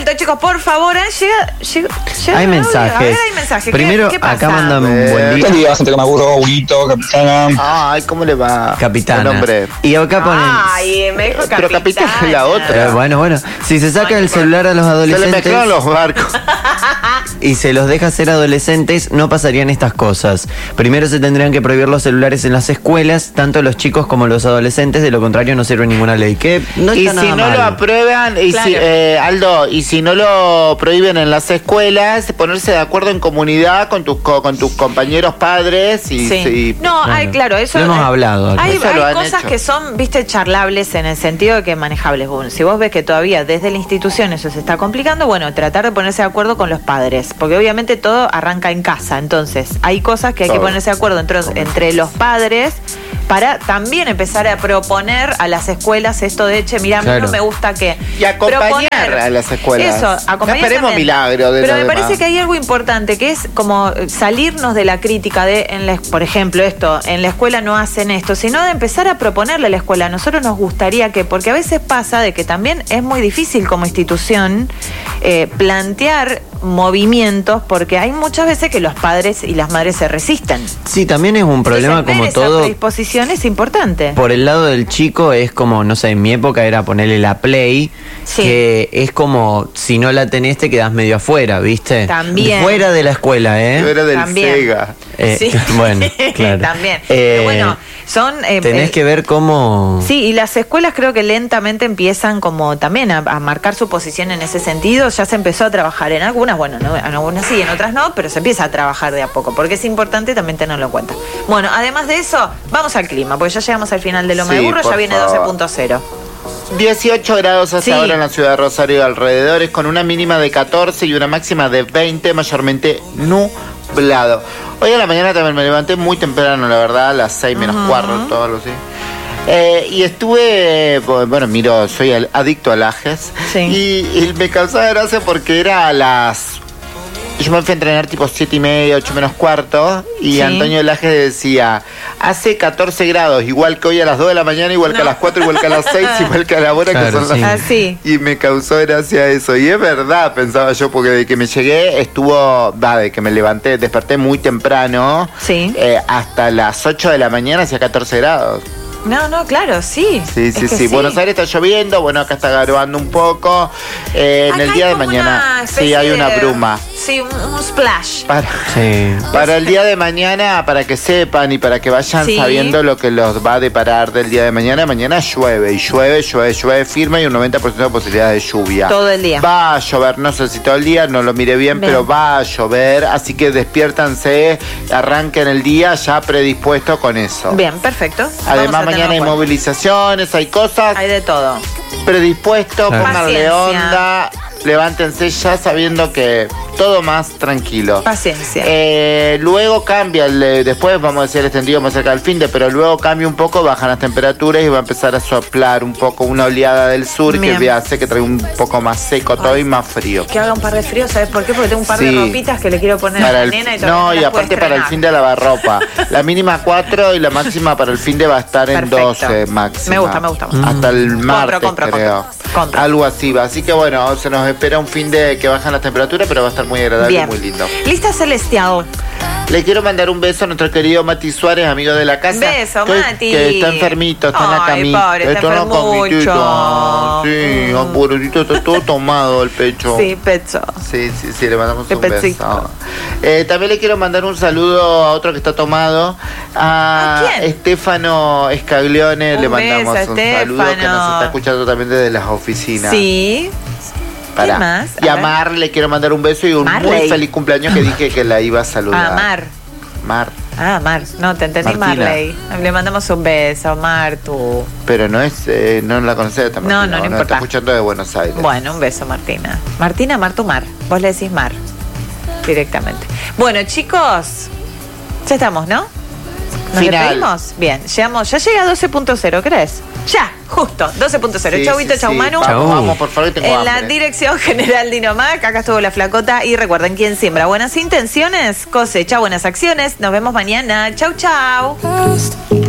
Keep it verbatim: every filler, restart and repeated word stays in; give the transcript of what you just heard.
momento, chicos, por favor, ¿eh? llega, llega, llega Hay el audio. mensajes. A ver, hay mensajes. Primero, ¿Qué, qué pasa? acá mandan un buen Buen día. día, gente que me aburro, Huguito, capitana. Ay, ¿cómo le va? Capitana. El nombre. Y acá ponen... Ay, me dijo Pero capitana es la otra. Eh, bueno, bueno. Si se saca el celular a los Se le adolescentes mezclaron los barcos. y se los deja ser adolescentes, no pasarían estas cosas. Primero se tendrían que prohibir los celulares en las escuelas, tanto los chicos como los adolescentes, de lo contrario no sirve ninguna ley. Que no Y está si nada no mal. lo aprueban, y Claro. si, eh, Aldo, y si no lo prohíben en las escuelas, ponerse de acuerdo en comunidad con tus co- con tus compañeros padres y, Sí. y- No, Claro. hay, claro, eso. Lo hemos eh, hablado acá. Hay, Eso lo hay han cosas hecho. que son, viste, charlables en el sentido de que manejables. Bueno, si vos ves que todavía desde la institución eso se está complicando, bueno, tratar de ponerse de acuerdo con los padres. Porque obviamente todo arranca en casa. Entonces, hay cosas que hay que Todo. ponerse de acuerdo entre, entre los padres para también empezar a proponer a las escuelas esto de, che, mira, a mí Claro. no me gusta que... Y acompañar proponer- a las escuelas. Eso, No acompañar esperemos también. milagro de Pero los me demás. parece que hay algo importante, que es como salirnos de la crítica de, en la, por ejemplo, esto, en la escuela no hacen esto, sino de empezar a proponerle a la escuela. A nosotros nos gustaría que, porque a veces pasa de que también es muy difícil como institución eh, plantear movimientos, porque hay muchas veces que los padres y las madres se resisten. Sí, también es un problema Entonces, como ver todo. esa predisposición es importante. Por el lado del chico es como, no sé, en mi época era ponerle la Play, Sí. que es como, si no la tenés te quedás medio afuera, ¿viste? También. Fuera de la escuela, ¿eh? Yo era del También. Sega. Eh, Sí. Bueno, claro. También. Eh, Pero bueno, son... eh, tenés eh, que ver cómo... Sí, y las escuelas creo que lentamente empiezan como también a, a marcar su posición en ese sentido. Ya se empezó a trabajar en algunas, bueno, no, en algunas sí, en otras no, pero se empieza a trabajar de a poco, porque es importante también tenerlo en cuenta. Bueno, además de eso, vamos al clima, porque ya llegamos al final de Loma de Sí, Burro, ya por viene favor. doce punto cero. dieciocho grados hace Sí. ahora en la ciudad de Rosario y alrededores, con una mínima de catorce y una máxima de veinte, mayormente nublado. Hoy a la mañana también me levanté muy temprano, la verdad, a las seis menos cuarto, todo algo así. Eh, y estuve, bueno, miro, soy al- adicto a Lajes. Sí. Y, y me causaba gracia porque era a las... Yo me fui a entrenar tipo siete y media, ocho menos cuarto, y Sí. Antonio Lajes decía, hace catorce grados, igual que hoy a las dos de la mañana, igual que a No. las cuatro, igual que a las seis, igual que a la hora Claro, que son sí. las... Así. Y me causó gracia eso. Y es verdad, pensaba yo, porque de que me llegué estuvo, va, de que me levanté, desperté muy temprano, Sí. eh, hasta las ocho de la mañana hacía catorce grados. No, no, claro, sí. Sí, Es sí, que sí. Buenos Aires está lloviendo, bueno, acá está garoando un poco. Eh, en Acá el hay día de como mañana, una especie sí, hay una de- bruma. Sí, un, un splash. Para, Sí. para el día de mañana, para que sepan y para que vayan Sí. sabiendo lo que los va a deparar del día de mañana, mañana llueve, y llueve, llueve, llueve firme y un noventa por ciento de posibilidad de lluvia. Todo el día. Va a llover, no sé si todo el día, no lo mire bien, Bien. pero va a llover, así que despiértanse, arranquen el día ya predispuesto con eso. Bien, perfecto. Vamos a Además, tenerlo mañana hay en cuenta. movilizaciones, hay cosas. Hay de todo. Predispuesto, Claro. pónganle Paciencia. onda, levántense ya sabiendo que todo más tranquilo. Paciencia. Eh, luego cambia, el, eh, después vamos a decir extendido más cerca del fin de, pero luego cambia un poco, bajan las temperaturas y va a empezar a soplar un poco una oleada del sur Bien. que hace que trae un poco más seco todo y más frío. Que haga un par de frío, ¿sabes por qué? Porque tengo un par Sí. de ropitas que le quiero poner a Para la el- nena y todavía no, no y las puedo aparte para el estrenar. fin de lavarropa. La mínima cuatro y la máxima para el fin de va a estar en Perfecto. doce máxima. Me gusta, me gusta, me gusta. Hasta el martes, compro, creo. compro, compro. Algo así va. Así que bueno, se nos espera un fin de que bajan las temperaturas, pero va a estar muy agradable Bien. y muy lindo. Lista celestial. Le quiero mandar un beso a nuestro querido Mati Suárez, amigo de la casa. Beso, que, Mati. Que está enfermito, está en la Ay, camita. pobre, está en la enfermucho. camitita. Sí, Mm. pobrecito, está todo tomado el pecho. Sí, pecho. Sí, sí, sí, le mandamos Qué un pechito. beso. Eh, también le quiero mandar un saludo a otro que está tomado, a ¿A quién? Estefano Escaglione. Un le mandamos beso, un saludo que Estefano. nos está escuchando también desde las oficinas. Sí. Pará. ¿Quién más? Y A a ver. Mar le quiero mandar un beso y un Marley. muy feliz cumpleaños que dije que la iba a saludar. Ah, Mar. Mar. Ah, Mar. No, te entendí, Martina. Marley. Le mandamos un beso, Mar, tú. Pero no es, eh, no la conoces esta No, Martina, no, no Está importa. escuchando de Buenos Aires. Bueno, un beso, Martina. Martina, Mar, tu Mar. Vos le decís Mar. Directamente. Bueno, chicos, ya estamos, ¿no? ¿Nos Final. despedimos? Bien, llegamos, ya llega a doce punto cero, ¿crees? Ya, justo, doce punto cero. Sí, Chau, sí, Vito, chau, sí. Manu. Vamos, Chau. vamos, por favor, que tengo En la hambre. dirección general Dinomac, acá estuvo la flacota. Y recuerden, quien siembra buenas intenciones, cosecha buenas acciones. Nos vemos mañana. Chau, chau.